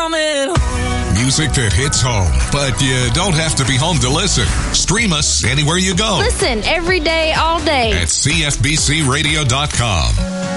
coming home. Music that hits home, but you don't have to be home to listen. Stream us anywhere you go. Listen every day, all day. At CFBCRadio.com.